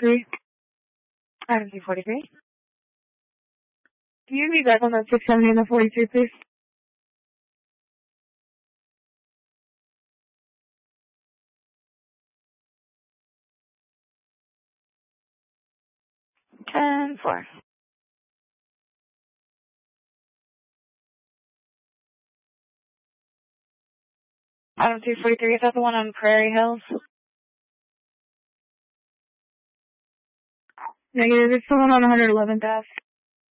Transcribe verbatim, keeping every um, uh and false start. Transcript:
forty-three. Item two forty-three. Can you be back on that six seventy and the forty-three, please? ten four. Item two forty-three, is that the one on Prairie Hills? Negative, it's the one on one eleventh Ave.